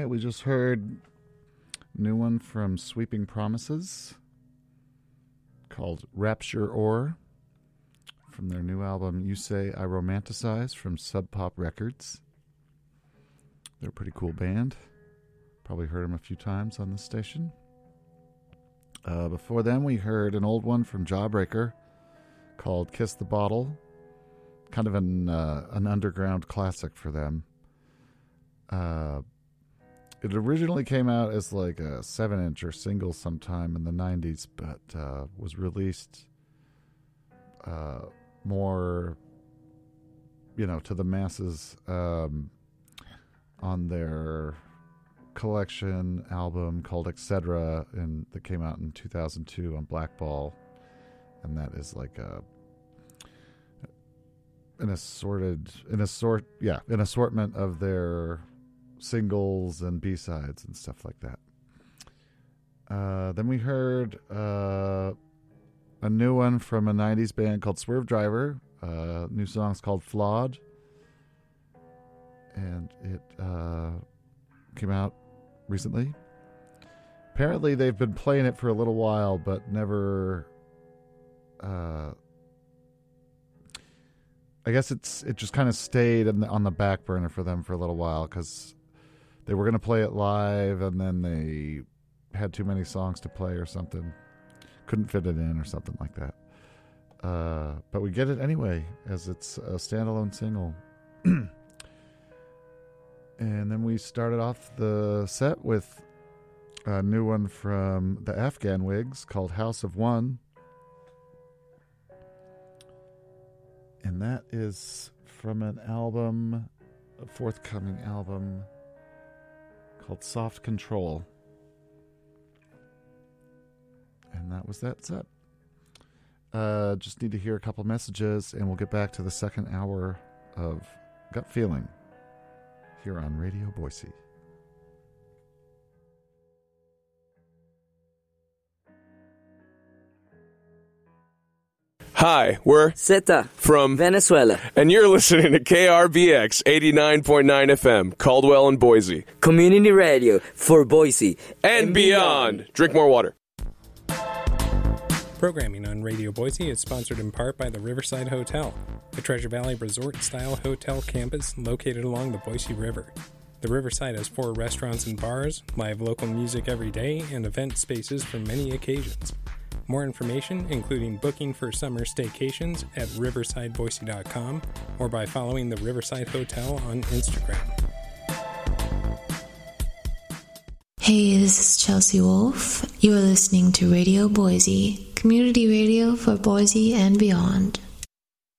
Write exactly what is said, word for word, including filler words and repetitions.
right, we just heard a new one from Sweeping Promises called Rapture Or from their new album You Say I Romanticize from Sub Pop Records. They're a pretty cool band. Probably heard them a few times on this station. Uh, before then, we heard an old one from Jawbreaker called Kiss the Bottle. Kind of an uh, an underground classic for them. Uh, it originally came out as like a seven-inch or single sometime in the nineties, but uh, was released uh, more, you know, to the masses um, on their collection album called Et Cetera, and that came out in two thousand two on Blackball, and that is like a an assorted, an assort, yeah, an assortment of their singles and B-sides and stuff like that. Uh, then we heard uh, a new one from a nineties band called Swerve Driver. Uh, new song's called Flawed, and it uh, came out recently. Apparently they've been playing it for a little while, but never uh I guess it's it just kind of stayed in the, on the back burner for them for a little while, because they were going to play it live and then they had too many songs to play or something, couldn't fit it in or something like that. Uh but we get it anyway as it's a standalone single. And then we started off the set with a new one from the Afghan Wigs called House of One. And that is from an album, a forthcoming album called Soft Control. And that was that set. Uh, just need to hear a couple messages and we'll get back to the second hour of Gut Feeling here on Radio Boise. Hi, we're Zeta from Venezuela, and you're listening to K R B X eighty-nine point nine F M, Caldwell and Boise. Community radio for Boise And, and beyond. beyond. Drink more water. Programming on Radio Boise is sponsored in part by the Riverside Hotel, a Treasure Valley resort-style hotel campus located along the Boise River. The Riverside has four restaurants and bars, live local music every day, and event spaces for many occasions. More information, including booking for summer staycations, at riverside boise dot com or by following the Riverside Hotel on Instagram. Hey, this is Chelsea Wolf. You are listening to Radio Boise, community radio for Boise and beyond.